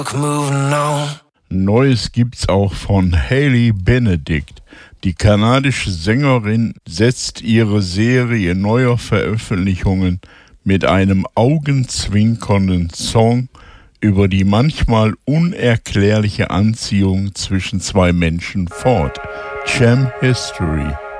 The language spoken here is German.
Neues gibt's auch von Hayley Benedict. Die kanadische Sängerin setzt ihre Serie neuer Veröffentlichungen mit einem augenzwinkernden Song über die manchmal unerklärliche Anziehung zwischen zwei Menschen fort. Jam History.